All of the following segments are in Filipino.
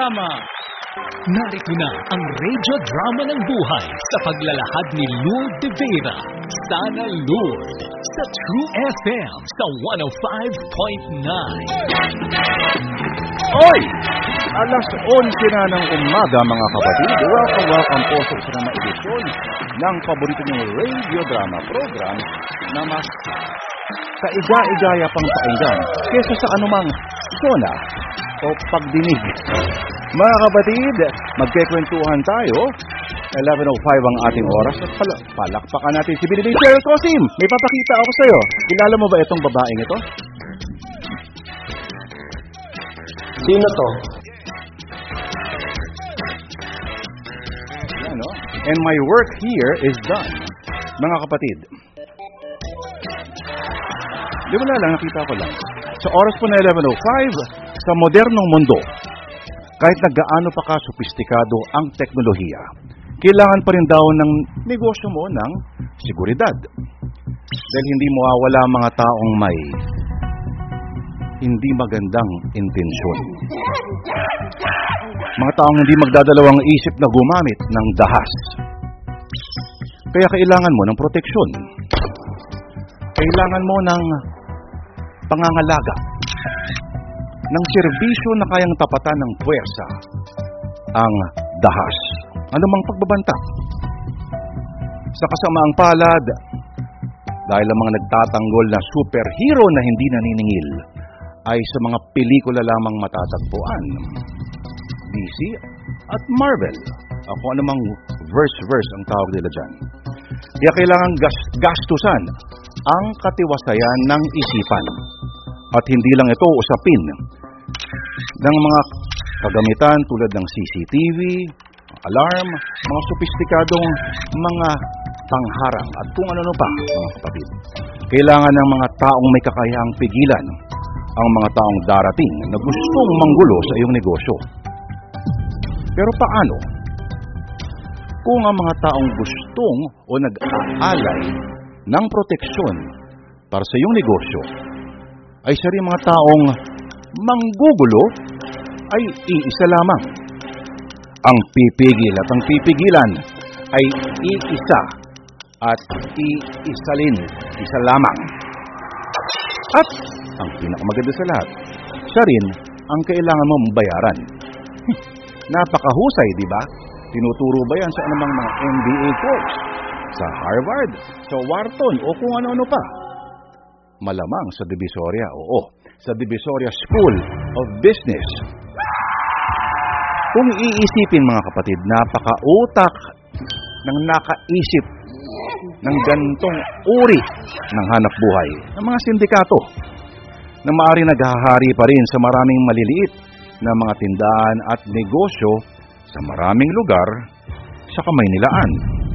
Drama. Narito na ang radio drama ng buhay sa paglalahad ni Lourdes de Vera. Sana Lourdes sa True FM sa 105.9. Oy! Alas 11 na ng umaga mga kapatid. Welcome po sa isang edisyon ng paborito niyong radio drama program na mas kaiga-igaya pang pakinggan kesa sa anumang sona o pagdinig. Mga kapatid, magkikwentuhan tayo. 11:05 ang ating oras at palakpakan natin si Binibay Cheryl Cosim. May papakita ako sa'yo. Kilala mo ba itong babaeng ito? Sino to? Yan, no? And my work here is done. Mga kapatid, di ba lang, nakita ko lang. Sa oras po na 11:05, sa modernong mundo, kahit na gaano pa ka-sopistikado ang teknolohiya, kailangan pa rin daw ng negosyo mo ng seguridad. Dahil hindi mawawala ang mga taong may hindi magandang intensyon. Mga taong hindi magdadalawang isip na gumamit ng dahas. Kaya kailangan mo ng proteksyon. Kailangan mo ng pangangalaga, ng serbisyo na kayang tapatan ng puwersa ang dahas. Anumang pagbabanta. Sa kasamaang palad, dahil ang mga nagtatanggol na superhero na hindi naniningil ay sa mga pelikula lamang matatagpuan. DC at Marvel. Kung anumang verse ang tawag nila dyan. Kaya kailangan gastusan ang katiwasayan ng isipan. At hindi lang ito usapin ng mga kagamitan tulad ng CCTV, alarm, mga sopistikadong mga pangharang at kung ano pa, mga kapatid. Kailangan ng mga taong may kakayahang pigilan ang mga taong darating na gustong manggulo sa iyong negosyo. Pero paano? Kung ang mga taong gustong o nag-aalay ng proteksyon para sa iyong negosyo ay sa rin mga taong manggugulo ay iisa lamang. Ang pipigil at ang pipigilan ay iisa at iisalin, isa lamang. At ang pinakamaganda sa lahat, siya rin ang kailangan mong bayaran. Napakahusay, di ba? Tinuturo ba yan sa anumang mga MBA course? Sa Harvard, sa Wharton, o kung ano-ano pa? Malamang sa Divisoria, oo. Sa Divisoria School of Business. Kung iisipin mga kapatid, napakautak ng nakaisip ng gantong uri ng hanap buhay ng mga sindikato na maaari naghahari pa rin sa maraming maliliit na mga tindahan at negosyo sa maraming lugar sa Kamaynilaan.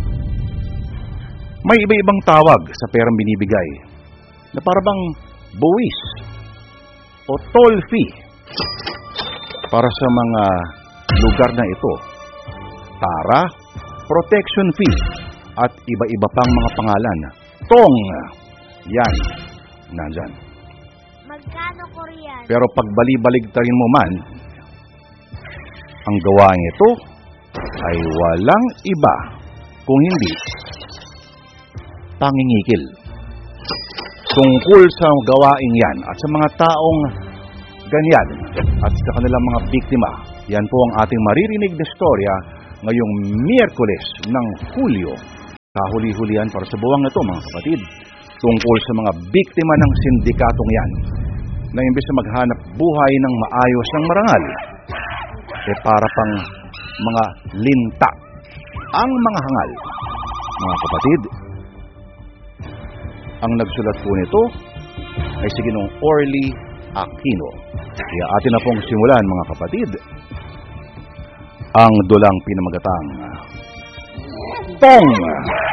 May iba-ibang tawag sa perang binibigay na parang buwis o toll fee para sa mga lugar na ito. Tara, protection fee at iba-iba pang mga pangalan. Tong, yan, nandyan. Magkano Korean? Pero pag bali-baligtarin mo man, ang gawain ito ay walang iba kung hindi pangingikil. Tungkol sa gawain yan at sa mga taong ganyan at sa kanilang mga biktima, yan po ang ating maririnig na storya ngayong Miyerkules ng Hulyo. Kahuli-hulihan para sa buwang ito mga kapatid, tungkol sa mga biktima ng sindikatong yan na imbes na maghanap buhay ng maayos ng marangal, para pang mga linta ang mga hangal. Mga kapatid, ang nagsulat po nito ay si Ginoong Orly Aquino. Kaya atin na pong simulan mga kapatid ang dulang pinamagatang Tong!